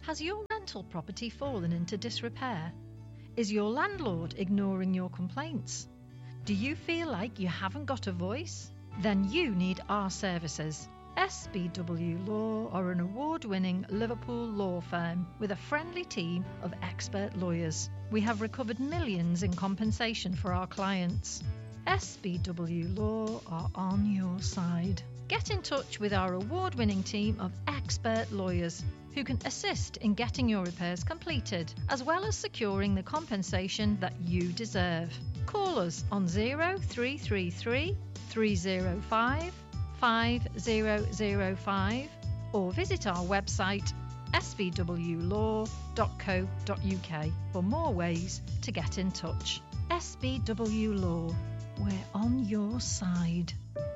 Has your rental property fallen into disrepair? Is your landlord ignoring your complaints? Do you feel like you haven't got a voice? Then you need our services. SBW Law are an award-winning Liverpool law firm with a friendly team of expert lawyers. We have recovered millions in compensation for our clients. SBW Law are on your side. Get in touch with our award-winning team of expert lawyers who can assist in getting your repairs completed, as well as securing the compensation that you deserve. Call us on 0333 305 5005 or visit our website sbwlaw.co.uk for more ways to get in touch. SBW Law, we're on your side.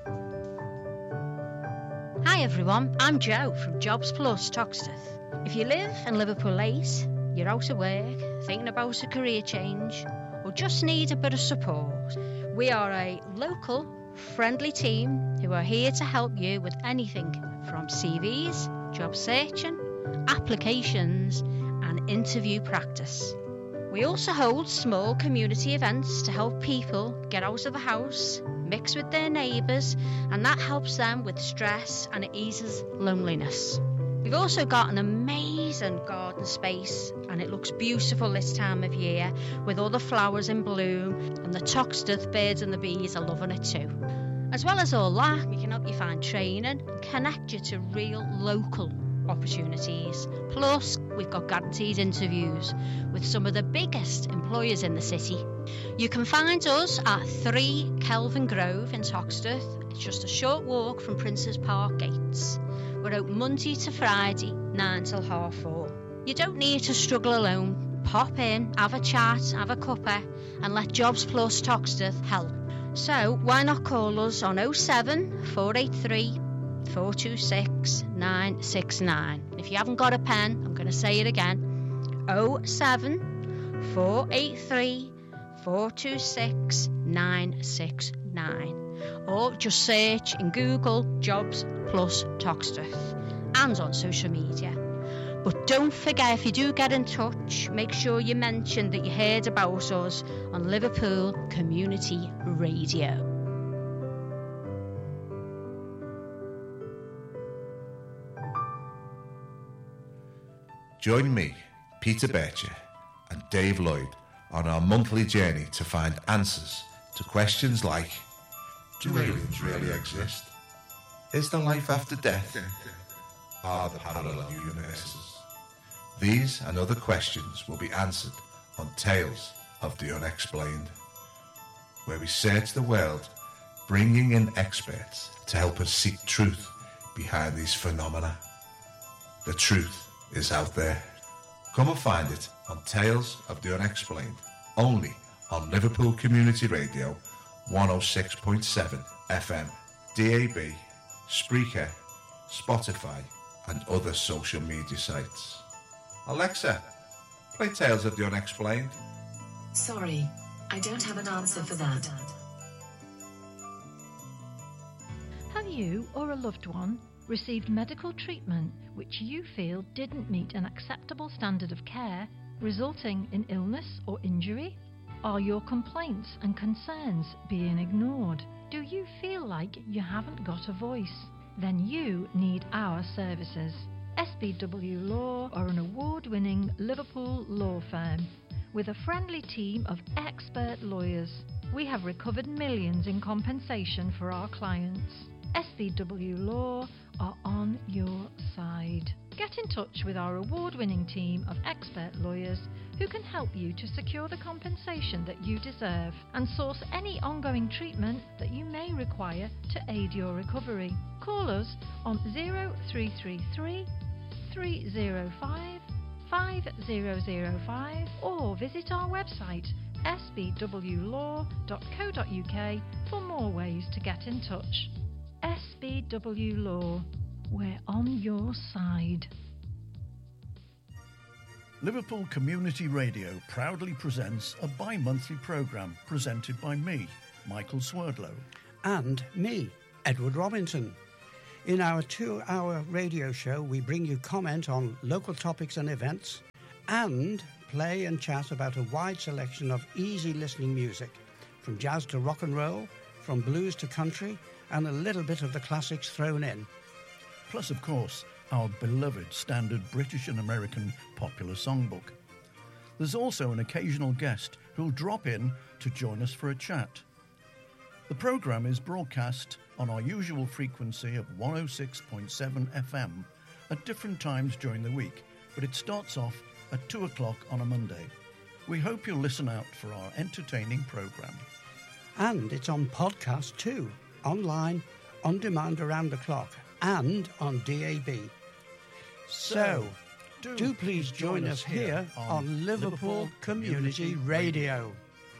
Hi everyone, I'm Jo from Jobs Plus Toxteth. If you live in Liverpool 8, you're out of work, thinking about a career change, or just need a bit of support, we are a local, friendly team who are here to help you with anything from CVs, job searching, applications, and interview practice. We also hold small community events to help people get out of the house, mix with their neighbours, and that helps them with stress and it eases loneliness. We've also got an amazing garden space and it looks beautiful this time of year with all the flowers in bloom, and the Toxteth birds and the bees are loving it too. As well as all that, we can help you find training and connect you to real local opportunities. Plus, we've got guaranteed interviews with some of the biggest employers in the city. You can find us at 3 Kelvin Grove in Toxteth. It's just a short walk from Princes Park gates. We're open Monday to Friday, 9 till 4:30. You don't need to struggle alone. Pop in, have a chat, have a cuppa, and let Jobs Plus Toxteth help. So why not call us on 07 483 426 969. If you haven't got a pen, I'm going to say it again. 07 483 426 969. Or just search in Google Jobs Plus Toxteth and on social media. But don't forget, if you do get in touch, make sure you mention that you heard about us on Liverpool Community Radio. Join me, Peter Bircher, and Dave Lloyd on our monthly journey to find answers to questions like: do aliens really exist? Is there life after death? Are there parallel universes? These and other questions will be answered on Tales of the Unexplained, where we search the world, bringing in experts to help us seek truth behind these phenomena. The truth is out there. Come and find it on Tales of the Unexplained, only on Liverpool Community Radio 106.7 FM, DAB, Spreaker, Spotify, and other social media sites. Alexa, play Tales of the Unexplained. Sorry, I don't have an answer for that. Have you or a loved one received medical treatment which you feel didn't meet an acceptable standard of care, resulting in illness or injury? Are your complaints and concerns being ignored? Do you feel like you haven't got a voice? Then you need our services. SBW Law are an award-winning Liverpool law firm with a friendly team of expert lawyers. We have recovered millions in compensation for our clients. SBW Law are on your side. Get in touch with our award-winning team of expert lawyers who can help you to secure the compensation that you deserve and source any ongoing treatment that you may require to aid your recovery. Call us on 0333 305 5005 or visit our website sbwlaw.co.uk for more ways to get in touch. SBW Law, we're on your side. Liverpool Community Radio proudly presents a bi-monthly programme presented by me, Michael Swerdlow. And me, Edward Robinson. In our 2-hour radio show, we bring you comment on local topics and events and play and chat about a wide selection of easy listening music, from jazz to rock and roll, from blues to country, and a little bit of the classics thrown in. Plus, of course, our beloved standard British and American popular songbook. There's also an occasional guest who'll drop in to join us for a chat. The programme is broadcast on our usual frequency of 106.7 FM at different times during the week, but it starts off at 2 o'clock on a Monday. We hope you'll listen out for our entertaining programme. And it's on podcast too, online, on demand around the clock, and on DAB. So, do please join us here on Liverpool Community Radio.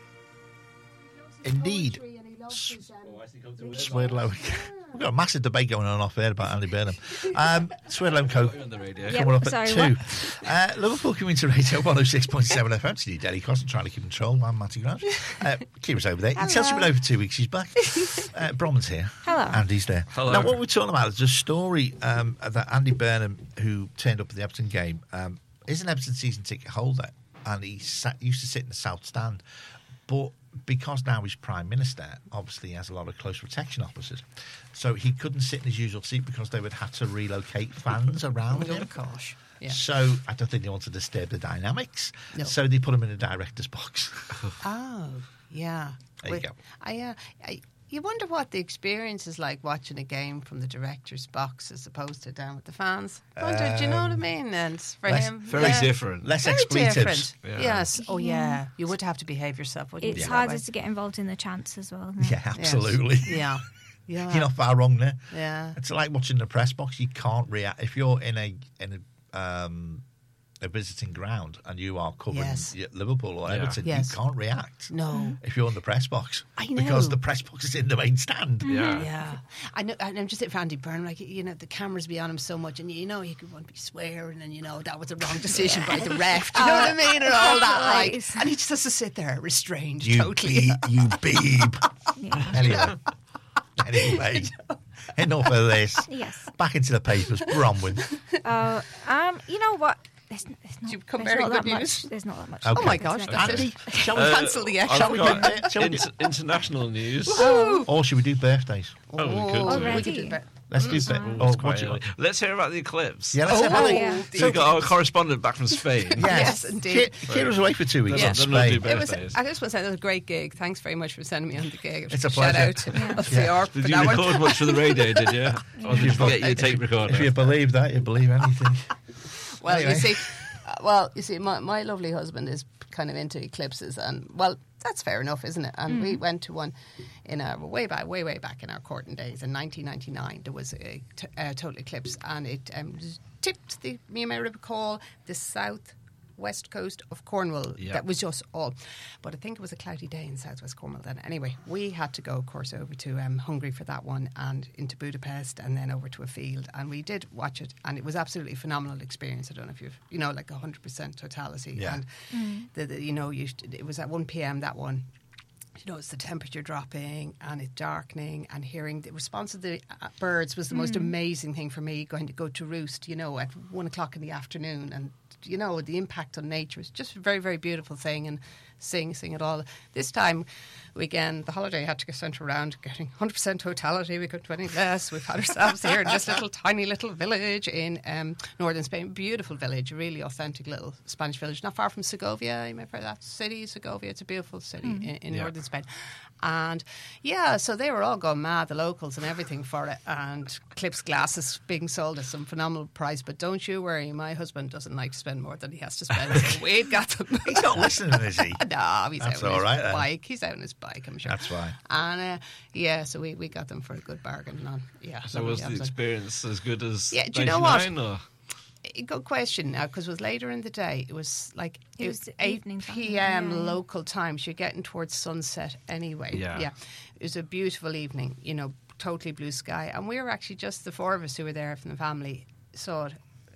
Indeed. Swerdlow. We've got a massive debate going on off there about Andy Burnham. Swerdlow Co. coming up at 2. Liverpool Community Radio 106.7 FM. It's Delhi Costin trying to keep control. I'm Matty Grant. Kira's over there. Chelsea's been over 2 weeks. She's back. Bromman's here. Hello. Andy's there. Hello. Now, what we're talking about is a story that Andy Burnham, who turned up at the Everton game, is an Everton season ticket holder, and he used to sit in the South Stand. But because now he's Prime Minister, obviously he has a lot of close protection officers. So he couldn't sit in his usual seat because they would have to relocate fans around him. Gosh. Yeah. So I don't think they want to disturb the dynamics. No. So they put him in a director's box. Oh, yeah. There you go. You wonder what the experience is like watching a game from the director's box as opposed to down with the fans. Do you know what I mean? And for him, very different. Less very expletives. different. Yeah. Yes. Oh, yeah. You would have to behave yourself, wouldn't you? It's harder to get involved in the chants as well. Isn't it? Yeah, absolutely. Yes. Yeah. You're not far wrong there. Yeah. It's like watching the press box. You can't react if you're in a visiting ground and you are covering Liverpool or Everton. Yes. You can't react. No. If you're in the press box, I know. because the press box is in the main stand. Yeah. I know. And I'm just at Andy Byrne, like, you know, the cameras be on him so much, and you know, he could want to be swearing, and you know that was a wrong decision by the ref. Do you know what I mean? And all that, like, and he just has to sit there restrained, totally. You beeb. Anyway, enough of this. Yes. Back into the papers. Bronwyn. You know what? There's you come there's very not good that news? much. There's not that much. Okay. Oh my gosh, that's Andy, it. Shall we cancel the extra? I've got international news. Or should we do birthdays? Oh, we could do. We could do that. Let's do birthdays. Let's hear about the eclipse. Yeah, let's have a yeah. So we got our correspondent back from Spain. Yes, indeed. Kira was away for 2 weeks in Then we'll Spain. do It was. birthdays. I just want to say that was a great gig. Thanks very much for sending me on the gig. It's a Shout pleasure. out to LCR for Did you that one. record much for the radio, did you? Or did you forget your tape recorder? If you believe that, you believe anything. Well, Anyway. you see, my lovely husband is kind of into eclipses, and well, that's fair enough, isn't it? And we went to one in way back in our courting days in 1999. There was a total eclipse, and it tipped the Miami River Call, the southwest coast of Cornwall. Yeah. That was just all. But I think it was a cloudy day in southwest Cornwall then. Anyway, we had to go, of course, over to Hungary for that one, and into Budapest, and then over to a field, and we did watch it, and it was absolutely a phenomenal experience. I don't know if you've, like 100% totality. Yeah. And it was at 1 p.m. that one. It's the temperature dropping and it darkening, and hearing the response of the birds was the most amazing thing for me, going to go to roost, at 1 o'clock in the afternoon. And, the impact on nature is just a very, very beautiful thing, and sing it all. This time, the holiday had to get sent around, getting 100% totality. We couldn't do any less. We've had ourselves here in this tiny little village in northern Spain. Beautiful village, a really authentic little Spanish village, not far from Segovia. You may have heard that city, Segovia. It's a beautiful city in northern Spain. And so they were all going mad, the locals and everything for it, and Eclipse glasses being sold at some phenomenal price. But don't you worry, my husband doesn't like to spend more than he has to spend, so we've got them. He's not listening, is he? No, he's That's out on all right, his then. bike. He's out on his bike, I'm sure. That's fine. And so we got them for a good bargain. So was the experience as good as Yeah, do you know what? 99, or? Good question now, because it was later in the day. It was like It was the 8 evening time, p.m. yeah. local time. So you're getting towards sunset anyway. Yeah. It was a beautiful evening, totally blue sky. And we were actually just the four of us who were there from the family saw it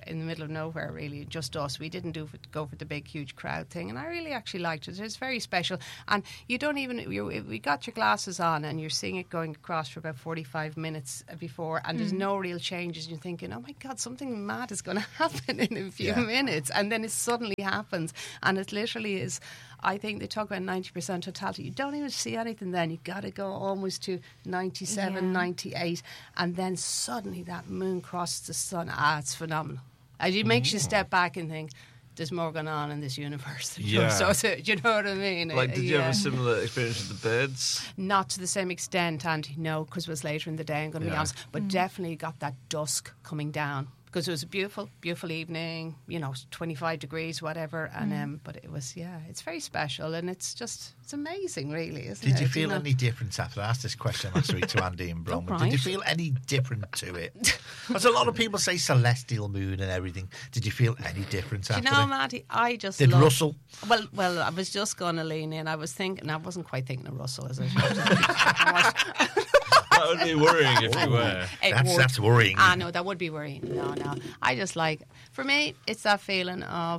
in the middle of nowhere, really, just us. We didn't go for the big, huge crowd thing, and I really actually liked it. It's very special, and you don't even. We got your glasses on, and you're seeing it going across for about 45 minutes before, and there's no real changes. You're thinking, oh my God, something mad is going to happen in a few minutes, and then it suddenly happens, and it literally is. I think they talk about 90% totality. You don't even see anything then. You've got to go almost to 97, 98, and then suddenly that moon crosses the sun. It's phenomenal. It makes you step back and think, there's more going on in this universe. Yeah. So, you know what I mean? Like, did you have a similar experience with the birds? Not to the same extent, Andy, no, because it was later in the day, I'm going to be honest. But definitely got that dusk coming down. Because it was a beautiful, beautiful evening, 25 degrees, whatever. And but it was, it's very special, and it's amazing, really, isn't it? Did you feel any difference after I asked this question last week to Andy and Bronwyn? Right. Did you feel any different to it? Because a lot of people say celestial moon and everything. Did you feel any difference after it? Matty, I just Did Russell? Well, I was just going to lean in. I was thinking, I wasn't quite thinking of Russell as I should. That would be worrying if you were. That's worrying. No, that would be worrying. No. I just for me, it's that feeling of,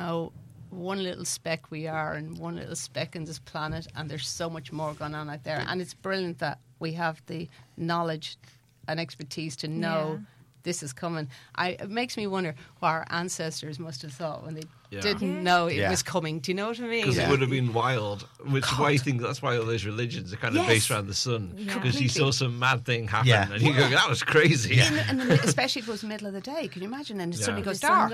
one little speck we are and one little speck in this planet, and there's so much more going on out there. And it's brilliant that we have the knowledge and expertise to know this is coming. It makes me wonder what our ancestors must have thought when they didn't know it was coming. Do you know what I mean? Because it would have been wild, which is why I think that's why all those religions are kind of based around the sun. Because you saw some mad thing happen and you go, that was crazy. And especially if it was middle of the day. Can you imagine? And it suddenly goes dark.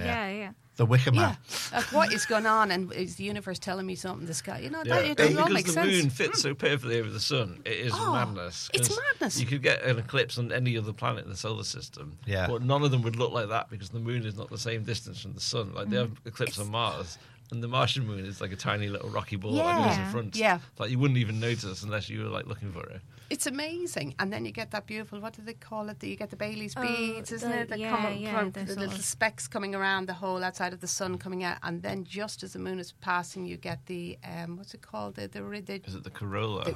The Wicker Man. Like, what is going on? And is the universe telling me something? The sky, it all makes the sense. moon fits so perfectly over the sun. It is madness. It's madness. You could get an eclipse on any other planet in the solar system, but none of them would look like that because the moon is not the same distance from the sun. Like they have eclipse on Mars, and the Martian moon is like a tiny little rocky ball that goes in front. Yeah. Like you wouldn't even notice unless you were like looking for it. It's amazing. And then you get that beautiful, what do they call it? You get the Bailey's beads, isn't it? That come up from the little specks coming around the hole outside of the sun coming out. And then just as the moon is passing, you get the, what's it called? Is it the corolla?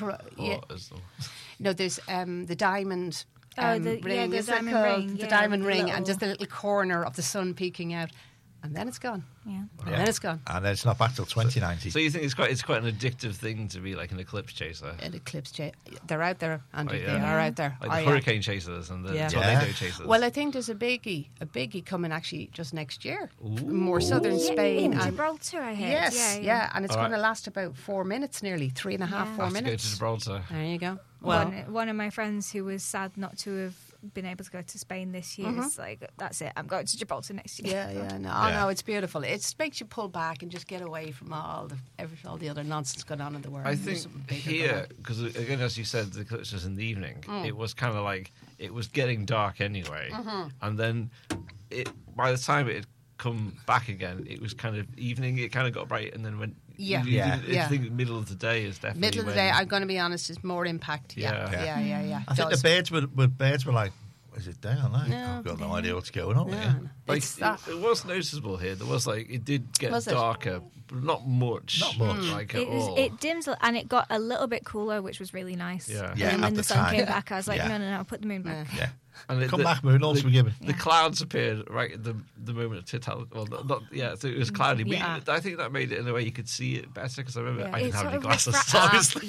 No, there's the diamond ring. The diamond ring. The diamond ring, and just the little corner of the sun peeking out. And then it's gone. And then it's gone. And then it's not back till 2090. So you think it's quite an addictive thing to be like an eclipse chaser? An eclipse chaser. They're out there, Andrew. They are out there. Like the hurricane chasers and the tornado chasers. Well, I think there's a biggie coming actually just next year. More southern Spain. In Gibraltar, I heard. Yes, and it's going to last about 4 minutes nearly, 3.5, 4 minutes. Go to Gibraltar. There you go. Well, one of my friends who was sad not to have been able to go to Spain this year is like, that's it, I'm going to Gibraltar next year. No, it's beautiful. It makes you pull back and just get away from all the other nonsense going on in the world. I think here, because again, as you said, the eclipse was in the evening. It was kind of like it was getting dark anyway, and then by the time it had come back again, it was kind of evening. It kind of got bright, and then went. I think middle of the day is definitely middle of the day. I'm going to be honest, is more impact. I think the birds were like, is it day or night? I've got no idea what's going on here. Like, it was noticeable here. There was it did get darker, but not much. Not much. Like at all. It dimmed and it got a little bit cooler, which was really nice. Yeah. And then when the sun came back, I was like, no, put the moon back. Yeah. And come back, moon, also forgiven. The clouds appeared right at the moment of totality. Well, so it was cloudy. But I think that made it in a way you could see it better because I remember I didn't have any glasses. Obviously.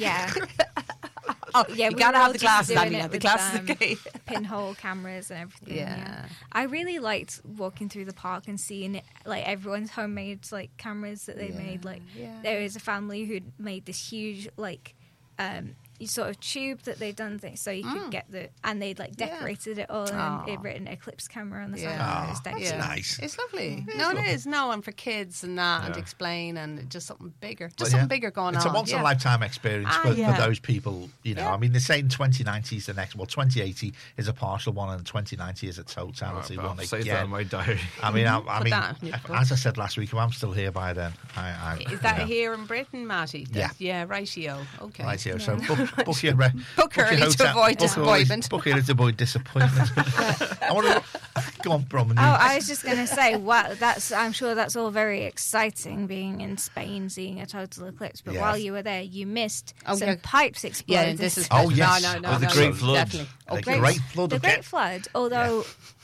You gotta have the glasses. The glasses are key. Pinhole cameras and everything. Yeah. I really liked walking through the park and seeing it, like everyone's homemade cameras that they made. Like there is a family who'd made this huge sort of tube that they'd done things so you could get and they'd decorated it all and it'd written Eclipse camera on the side. That's nice. It's lovely. It is. And for kids and that and to explain and just something bigger. Something bigger going on. It's a once in a lifetime experience for those people, I mean, they're saying 2090 is the next 2080 is a partial one and 2090 is a totality one. I'll save that in my diary. I mean, as I said last week, if I'm still here by then. Is that here in Britain, Matty? Yeah, ratio. Okay. Ratio. So book your early to avoid disappointment. Book early to avoid disappointment. I want to go on, Bronwyn. I was just going to say, I'm sure that's all very exciting, being in Spain, seeing a total eclipse. But while you were there, you missed some pipes exploding. Yeah, this is yes. No, the Great Flood. The Great Flood. The Great Flood, although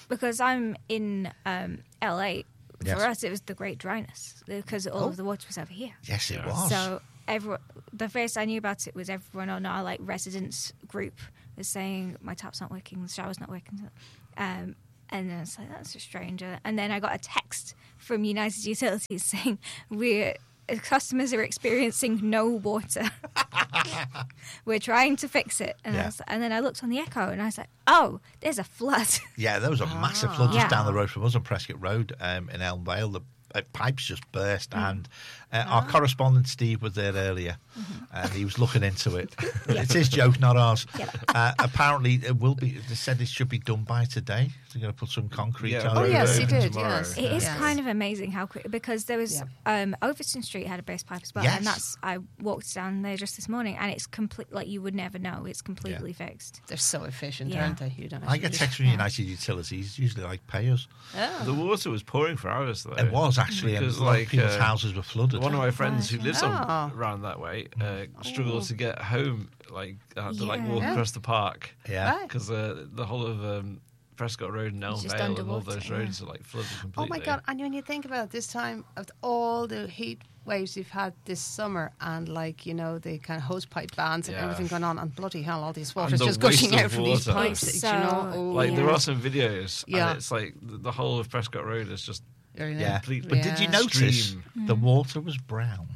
because I'm in LA. Yes. For us, it was the Great Dryness because all of the water was over here. Yes, it was. So the first I knew about it was everyone on our like residence group was saying my tap's not working, the shower's not working. And then it's like, that's a stranger. And then I got a text from United Utilities saying customers are experiencing no water. We're trying to fix it. And, and then I looked on the Echo and I was like, oh, there's a flood. Yeah, there was a massive flood just down the road from us on Prescott Road in Elm Vale. The pipes just burst, and our correspondent Steve was there earlier, and he was looking into it. It's his joke, not ours. Apparently, it will be. They said it should be done by today. They're going to put some concrete on the road. Yes, he did. Yes, it is kind of amazing how quick, because there was Overton Street had a burst pipe as well, and I walked down there just this morning, and it's complete. Like you would never know, it's completely fixed. They're so efficient, aren't they? You don't I get texts from United Utilities, usually like pay us. The water was pouring for hours though. It was actually, and like people's houses were flooded. One of my friends who lives around that way struggled to get home. Like had to walk across the park. Because the whole of Prescott Road and Elm Vale and all those roads are like flooded completely. Oh my God! And when you think about this time of all the heat waves you've had this summer, and like the kind of hose pipe bans and everything going on, and bloody hell, all these water's just gushing out from these pipes. There are some videos, and it's like the whole of Prescott Road is just. Completely. But did you notice the water was brown?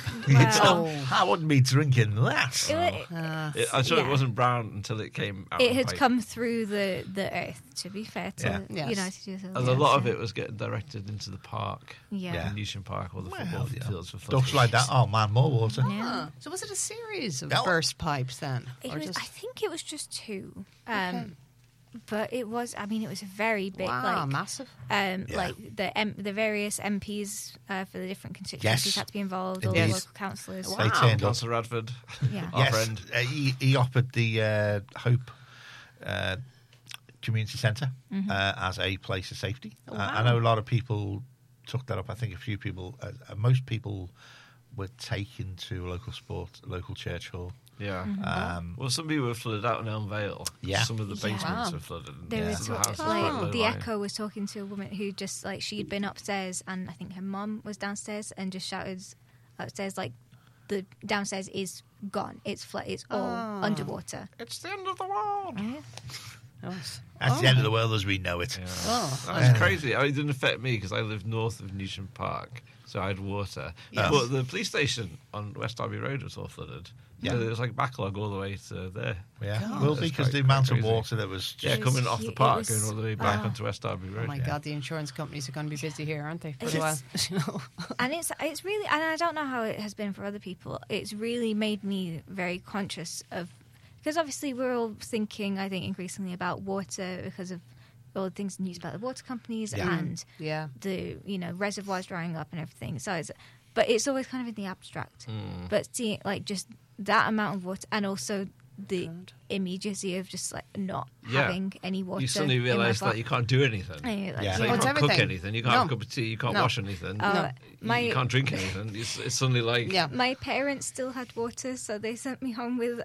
I wouldn't be drinking that. I'm sure it wasn't brown until it came out. It had come through the earth, to be fair to United Utilities. And a lot of it was getting directed into the park, in Newsham Park, or the football fields for stuff like that. Oh man, more water. So was it a series of burst pipes then? I think it was just two. But it was. I mean, it was very big, massive. Like the various MPs for the different constituencies had to be involved. All the local councillors. They turned up. Councillor Radford, our friend. He offered the Hope Community Centre as a place of safety. I know a lot of people took that up. I think a few people, most people, were taken to a local church hall. Yeah. Well, some people were flooded out in Elm Vale. Yeah. Some of the basements were flooded. The Echo was talking to a woman who just she'd been upstairs, and I think her mum was downstairs, and just shouted upstairs the downstairs is gone. It's flat. It's all underwater. It's the end of the world. That's the end of the world as we know it. That's crazy. It didn't affect me because I live north of Newsham Park, so I had water. But the police station on West Derby Road was all flooded. Yeah, so there was backlog all the way to there. Yeah, well, because the amount of water that was coming off the park going all the way back onto West Derby Road. Oh my God, the insurance companies are going to be busy here, aren't they? For a while. And it's really, and I don't know how it has been for other people. It's really made me very conscious of, because obviously we're all thinking, I think, increasingly about water because of all the things in news about the water companies and the reservoirs drying up and everything. So but it's always kind of in the abstract. But seeing just that amount of water, and also the immediacy of just not having any water. You suddenly realise that you can't do anything. You can't cook anything. You can't have a cup of tea. You can't wash anything. You can't drink anything. It's suddenly My parents still had water, so they sent me home with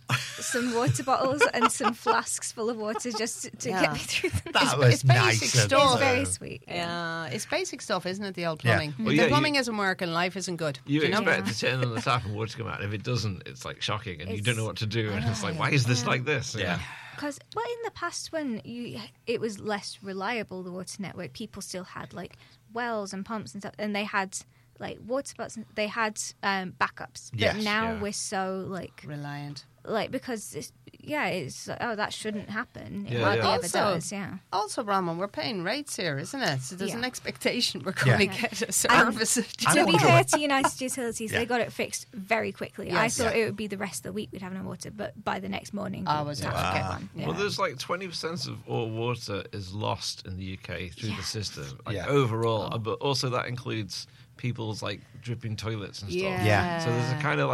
some water bottles and some flasks full of water just to get me through the night. That was nice. Basic stuff. It's very sweet. Yeah, it's basic stuff, isn't it? The old plumbing. If the plumbing isn't working, life isn't good. You expect to turn on the tap and water to come out. If it doesn't, it's shocking, and you don't know what to do. And it's why is this like this? Because, in the past when it was less reliable, the water network, people still had wells and pumps and stuff, and they had water spots. They had backups, but now we're so reliant. Because it's that shouldn't happen. It hardly ever does. Also, Ramon, we're paying rates here, isn't it? So there's an expectation we're going to get a service. To be fair to United Utilities, they got it fixed very quickly. I thought it would be the rest of the week we'd have no water, but by the next morning, I was get one. Well, there's 20% of all water is lost in the UK through the system, overall, but also that includes people's dripping toilets and stuff. So there's a kind of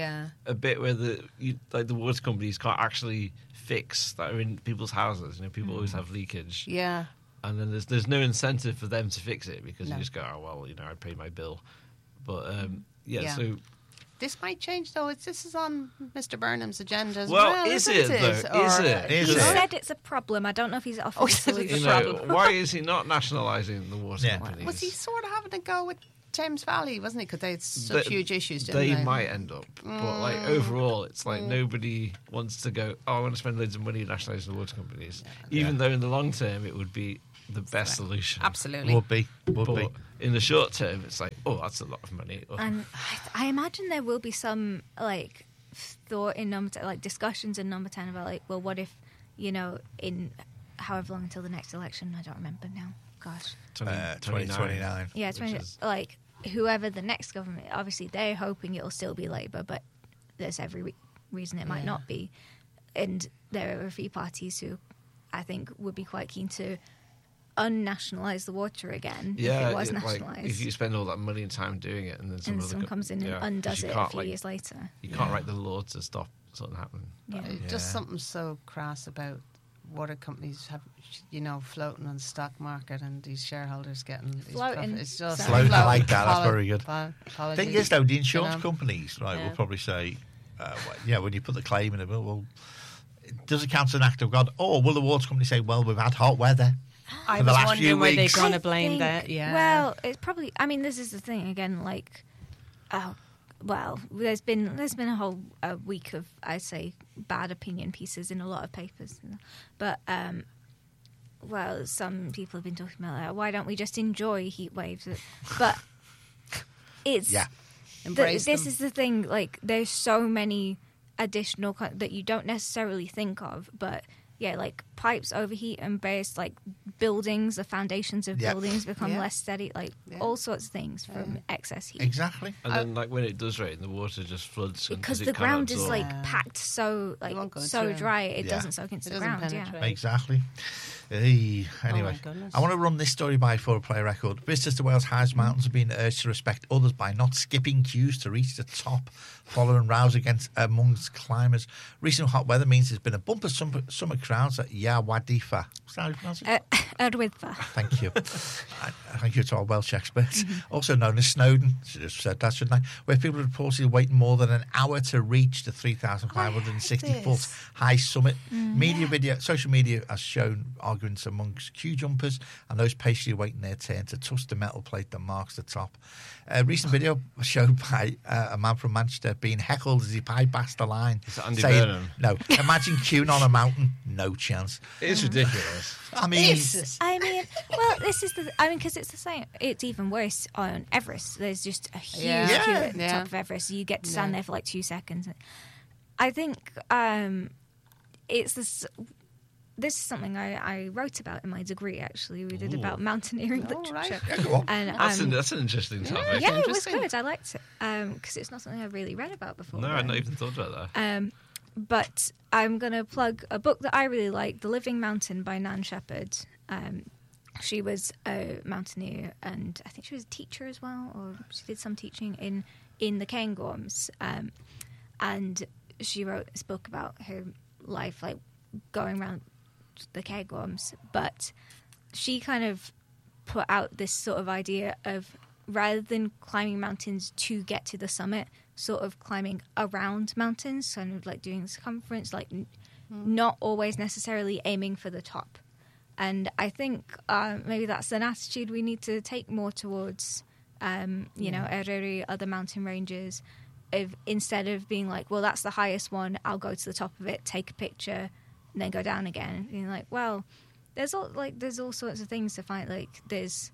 a bit where the water companies can't actually fix that are in people's houses. People always have leakage. Yeah. And then there's no incentive for them to fix it because you just go, I paid my bill. But so this might change, though. This is on Mr. Burnham's agenda as well. Is it, though? Is it? He said it's a problem. I don't know if he's offered a solution. Why is he not nationalising the water companies? Was he sort of having to go with Thames Valley, wasn't it? Because they had such huge issues, didn't they? They might end up. But, like, overall, it's like nobody wants to go, I want to spend loads of money nationalising the water companies. Even though in the long term, it would be the best solution. Absolutely. Would be. In the short term, it's like, that's a lot of money. And I imagine there will be some, like, thought in number 10, like, discussions in number 10 about, like, well, what if, in however long until the next election, I don't remember now. Gosh. 2029. Yeah, like, whoever the next government, obviously they're hoping it'll still be Labour, but there's every reason it might not be. And there are a few parties who I think would be quite keen to unnationalise the water again if it was nationalised. Like, if you spend all that money and time doing it and then someone comes in and undoes it a few years later. You can't write the law to stop something happening. Just something so crass about water companies have, floating on the stock market and these shareholders getting floating. It's just floating. I like that. That's very good. Apologies. Thing is, though, the insurance companies, right, will probably say, when you put the claim in, well, does it count as an act of God? Or will the water company say, well, we've had hot weather? I was wondering where they're going to blame that. Yeah. Well, it's probably. I mean, this is the thing again. Like, there's been a whole week of, I'd say, bad opinion pieces in a lot of papers, but some people have been talking about that. Why don't we just enjoy heat waves? But it's embrace this is the thing. Like, there's so many additional that you don't necessarily think of, but. Yeah, like pipes overheat and burst, like buildings, the foundations of buildings become less steady, like all sorts of things from excess heat. Exactly. And then, like, when it does rain, the water just floods because the ground is like packed so dry it doesn't soak into the ground. Penetrate. Exactly. Anyway, I want to run this story by for a play record. Visitors to Wales' highest mountains are being urged to respect others by not skipping queues to reach the top, following rows amongst climbers. Recent hot weather means there's been a bumper summer crowds at Llawdifa. Erdwidfa. Thank you. Thank you to our Welsh experts. Also known as Snowdon, should have said that, shouldn't I? Where people are reportedly waiting more than an hour to reach the 3,560-foot high summit. Social media has shown arguments amongst queue jumpers and those patiently waiting their turn to touch the metal plate that marks the top. A recent video showed by a man from Manchester being heckled as he bypassed the line. Is that Andy Burnham? No. Imagine queuing on a mountain. No chance. It's ridiculous. Well, this is because it's the same. It's even worse on Everest. There's just a huge queue at the top of Everest. You get to stand there for like 2 seconds. I think it's this. This is something I wrote about in my degree, actually. We did about mountaineering literature. Right. Yeah, go on. And, that's an interesting topic. Yeah, it was good. I liked it. Because it's not something I've really read about before. No, I'd not even thought about that. But I'm going to plug a book that I really like, The Living Mountain by Nan Shepherd. She was a mountaineer, and I think she was a teacher as well, or she did some teaching in the Cairngorms. And she wrote this book about her life, like going around the Cairngorms, but she kind of put out this sort of idea of, rather than climbing mountains to get to the summit, sort of climbing around mountains, kind of like doing circumference, like not always necessarily aiming for the top. And I think maybe that's an attitude we need to take more towards, Eryri, other mountain ranges, instead of being like, well, that's the highest one, I'll go to the top of it, take a picture, and then go down again. And you're like, well, there's all sorts of things to find. Like, there's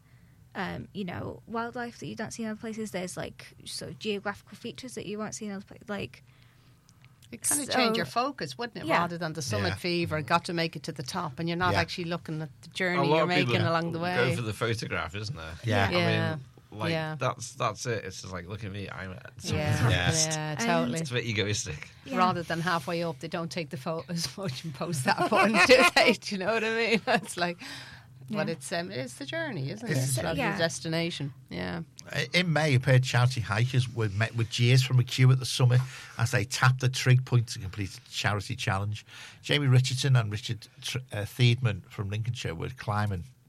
wildlife that you don't see in other places. There's like sort of geographical features that you won't see in other places. Like, it kind of change your focus, wouldn't it? Rather than the summit fever, got to make it to the top, and you're not actually looking at the journey you're making along the way. Go for the photograph, isn't there? Yeah. I mean, that's it. It's just like, look at me, I'm at totally. It's a bit egoistic. Rather than halfway up, they don't take the photos much and post that one, do they? Do you know what I mean? It's like, but it's the journey, isn't it? It's not the destination. Yeah. In May, a pair of charity hikers were met with jeers from a queue at the summit as they tapped the trig point to complete a charity challenge. Jamie Richardson and Richard Thiedman from Lincolnshire were climbing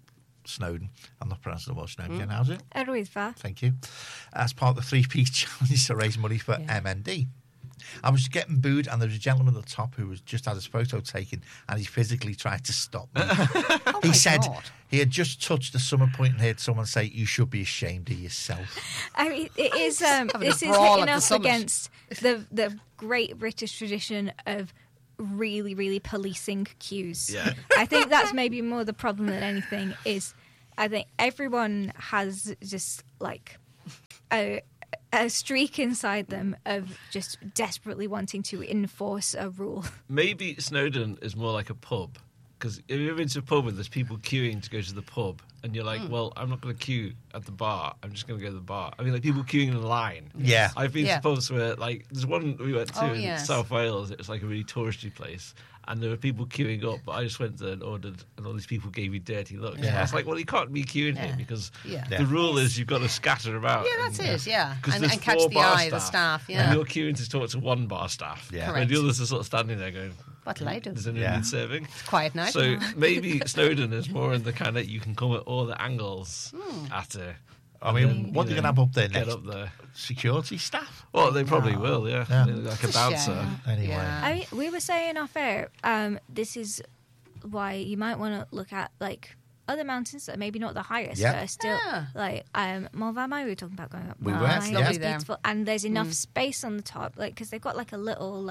Snowdon. I'm not pronouncing the word Snowdon again. How's it? Arwyddfa. Thank you. As part of the three-piece challenge to raise money for MND. I was getting booed, and there was a gentleman at the top who was just had his photo taken, and he physically tried to stop me. He said he had just touched the summer point and heard someone say, "You should be ashamed of yourself." I mean, it is. This is hitting up against the great British tradition of really, really policing queues. Yeah. I think that's maybe more the problem than anything. Is I think everyone has just like a streak inside them of just desperately wanting to enforce a rule. Maybe Snowdon is more like a pub. Because if you're into a pub and there's people queuing to go to the pub, and you're like, well, I'm not going to queue at the bar. I'm just going to go to the bar. I mean, like people queuing in a line. Yeah. I've been to pubs where, like, there's one we went to in South Wales. It was like a really touristy place. And there were people queuing up, but I just went there and ordered, and all these people gave me dirty looks. Yeah. I was like, well, you can't be queuing here because the rule is you've got to scatter about. Yeah, that's it, and catch the eye of the staff, And you're queuing to talk to one bar staff. Yeah. And the others are sort of standing there going, what'll I do? Does anyone need serving? It's quiet night. So maybe Snowdon is more in the kind of you can come at all the angles at it. I mean, what are they going to have up there next? Get up there. Security staff? Well, they probably will, like a bouncer. Anyway. I mean, we were saying off air, this is why you might want to look at, like, other mountains that are maybe not the highest, but are still, like, Mont Valmaille, we were talking about going up. We were, it's beautiful. And there's enough space on the top, like, because they've got, like, a little,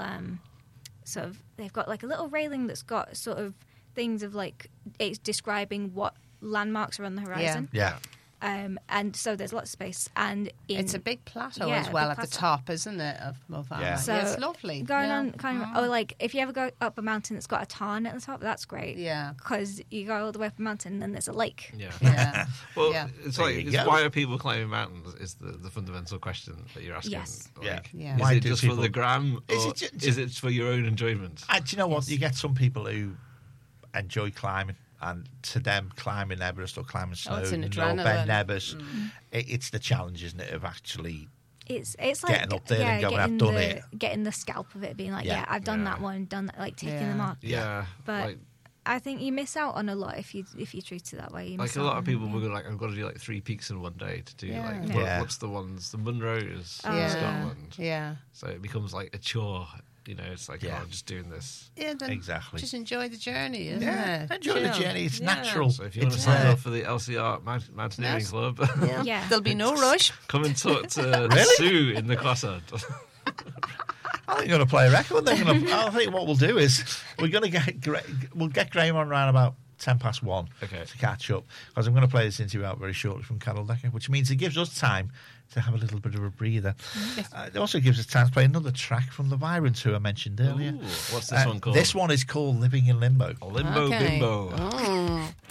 they've got, like, a little railing that's got sort of things of, like, it's describing what landmarks are on the horizon. Yeah. And so there's lots of space, and it's a big plateau as well at the top, isn't it? Of Mont Valmaille. Yeah. So it's lovely. Going on kind of, like if you ever go up a mountain that's got a tarn at the top, that's great. Yeah, because you go all the way up a mountain, and then there's a lake. Yeah. Well, it's like why are people climbing mountains? Is the fundamental question that you're asking? Yes. Like, yeah. Is it just for the gram, or is it for your own enjoyment? Do you know what? You get some people who enjoy climbing. And to them, climbing Everest or climbing Snowdon or Ben Nevis, it's the challenge, isn't it, of actually it's like getting up there and going, I've done it. Getting the scalp of it, being like, I've done that one, done that, like taking them off. Yeah. But like, I think you miss out on a lot if you treat it that way. You like a lot of people will go like, I've got to do like 3 peaks in one day to do what's the ones? The Munros in Scotland. Yeah. So it becomes like a chore. You know, it's like, I'm just doing this. Yeah, then exactly. Just enjoy the journey, isn't it? Enjoy the journey. It's natural. So if you want to sign up for the LCR Mountaineering Club, there'll be no rush. Come and talk to Sue in the Crossard. I think you're going to play a record. I think what we'll do is we'll get Graham on around about 1:10 to catch up, because I'm going to play this interview out very shortly from Carol Decker, which means it gives us time to have a little bit of a breather. It also gives us time to play another track from the Virons, who I mentioned earlier. Ooh, what's this one called? This one is called Living in Limbo. Limbo Bimbo.